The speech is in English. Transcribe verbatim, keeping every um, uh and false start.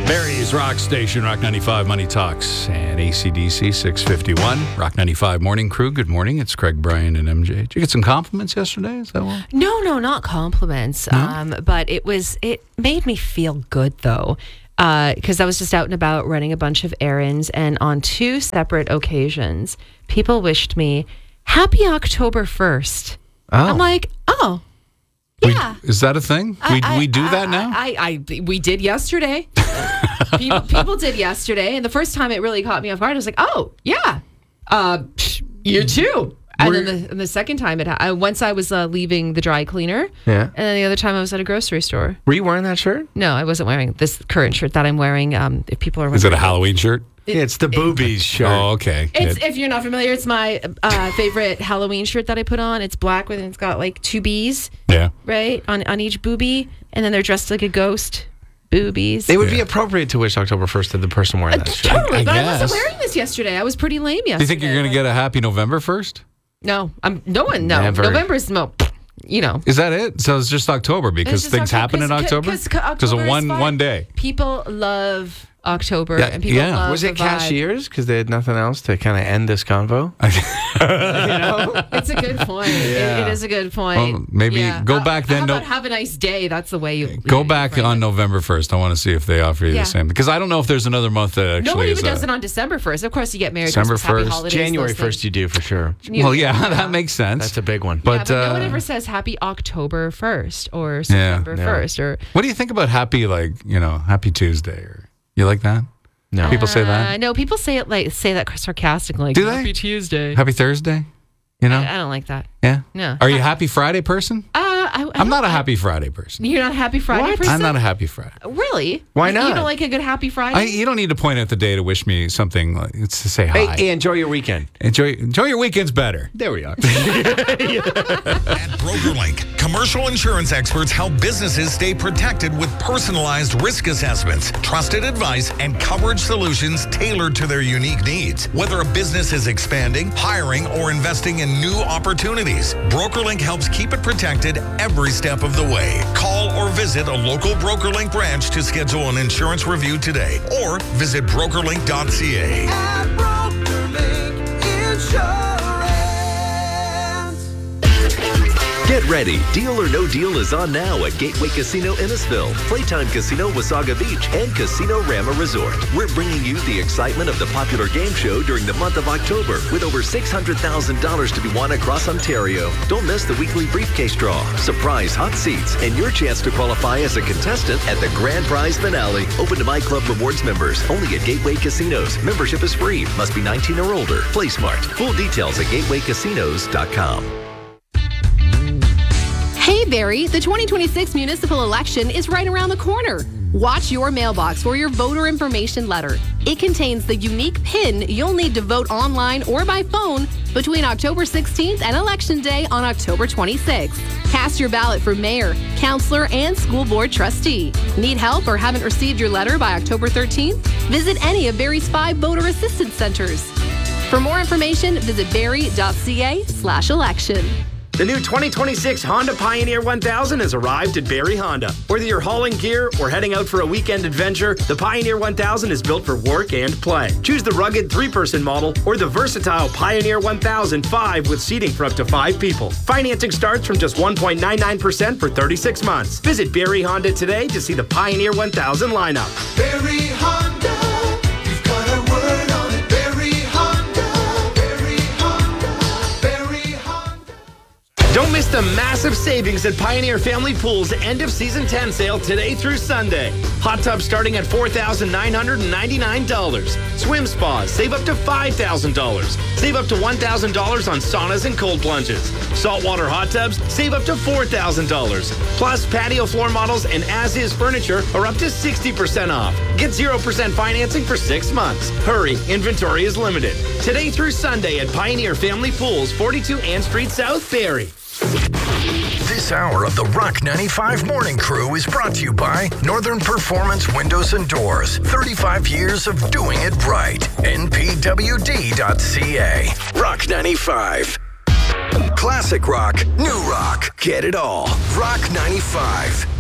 Barry's Rock Station, Rock ninety-five, Money Talks, and A C D C six fifty-one. Rock ninety-five Morning Crew, good morning. It's Craig, Brian, and M J. Did you get some compliments yesterday? Is that what? No, no, not compliments. No? Um, but it was, it made me feel good, though, because uh, I was just out and about running a bunch of errands, and on two separate occasions, people wished me happy October first. Oh. I'm like, oh, yeah. We, is that a thing? I, we I, we do I, that now? I, I, I we did yesterday. people, people did yesterday, and the first time it really caught me off guard. I was like, "Oh, yeah, uh, psh, you too." And Were- then the, and the second time, it I, once I was uh, leaving the dry cleaner, Yeah. and then the other time I was at a grocery store. Were you wearing that shirt? No, I wasn't wearing this current shirt that I'm wearing. Um, if people are Is it wondering, a Halloween shirt? Yeah, it's the boobies shirt. Oh, okay. It's, It- if you're not familiar, it's my uh, favorite Halloween shirt that I put on. It's black with, and it's got like two bees, yeah. right, on on each boobie, and then they're dressed like a ghost. Boobies. It would be Yeah. appropriate to wish October first to the person wearing that shirt. Totally, I but I guess. wasn't wearing this yesterday. I was pretty lame yesterday. Do you think you're going to get a happy November first? No, I'm no one. No, Never. November's no. You know, Is that it? So it's just October because It's just things October, happen in 'cause- October? 'cause Because of October is one fun. one day. people love October, Yeah, and people yeah. love Was it the vibe. cashiers because they had nothing else to kind of end this convo? It's a good point. It- Yeah. it is a good point. Well, maybe Yeah. go Uh, back then, How no- about have a nice day? That's the way you Go you back frame on it. November first. I want to see if they offer you Yeah. the same. Because I don't know if there's another month that actually No one is even does that. it on December first. Of course, you get married. December Christmas, happy first. holidays, January those first, you do for sure. things. Well, yeah, that makes sense. That's a big one. But, yeah, but no one uh, ever says happy October first or Yeah. September No. first or. What do you think about happy, like, you know, happy Tuesday? Or you like that? No. People say Uh, that? no, people say it like say that sarcastically. Like, Do they? Happy Tuesday. Happy Thursday? You know? I, I don't like that. Yeah? No. Are you a happy Friday person? Uh, I, I I'm not a don't- happy Friday person. You're not a happy Friday What? person? I'm not a happy Friday. Really? Why You- not? You don't like a good happy Friday? I, you don't need to point out the day to wish me something. Like, it's to say hi. Hey, hey, enjoy your weekend. Enjoy, enjoy your weekends better. There we are. At BrokerLink, commercial insurance experts help businesses stay protected with personalized risk assessments, trusted advice, and coverage solutions tailored to their unique needs. Whether a business is expanding, hiring, or investing in new opportunities, BrokerLink helps keep it protected every step of the way. Call or visit a local BrokerLink branch to schedule an insurance review today, or visit broker link dot c a. Get ready. Deal or No Deal is on now at Gateway Casino Innisfil, Playtime Casino Wasaga Beach, and Casino Rama Resort. We're bringing you the excitement of the popular game show during the month of October with over six hundred thousand dollars to be won across Ontario. Don't miss the weekly briefcase draw, surprise hot seats, and your chance to qualify as a contestant at the grand prize finale. Open to My Club Rewards members only at Gateway Casinos. Membership is free. Must be nineteen or older. Play smart. Full details at gateway casinos dot com. Hey, Barry, the twenty twenty-six municipal election is right around the corner. Watch your mailbox for your voter information letter. It contains the unique PIN you'll need to vote online or by phone between October sixteenth and Election Day on October twenty-sixth. Cast your ballot for mayor, councilor, and school board trustee. Need help or haven't received your letter by October thirteenth? Visit any of Barry's five voter assistance centers. For more information, visit barry.ca slash election. The new twenty twenty-six Honda Pioneer one thousand has arrived at Barrie Honda. Whether you're hauling gear or heading out for a weekend adventure, the Pioneer one thousand is built for work and play. Choose the rugged three-person model or the versatile Pioneer one thousand five with seating for up to five people. Financing starts from just one point nine nine percent for thirty-six months. Visit Barrie Honda today to see the Pioneer one thousand lineup. Barrie Honda, you've got a word on it. Barrie Honda, Barrie Honda, Barrie Honda. Don't miss the massive savings at Pioneer Family Pool's end of season ten sale today through Sunday. Hot tubs starting at four thousand nine hundred ninety-nine dollars. Swim spas save up to five thousand dollars. Save up to one thousand dollars on saunas and cold plunges. Saltwater hot tubs save up to four thousand dollars. Plus patio floor models and as-is furniture are up to sixty percent off. Get zero percent financing for six months. Hurry, inventory is limited. Today through Sunday at Pioneer Family Pools, forty-two Ann Street South, Barrie. This hour of the Rock ninety-five Morning Crew is brought to you by Northern Performance Windows and Doors. thirty-five years of doing it right. N P W D dot C A. Rock ninety-five. Classic rock, new rock. Get it all. Rock ninety-five.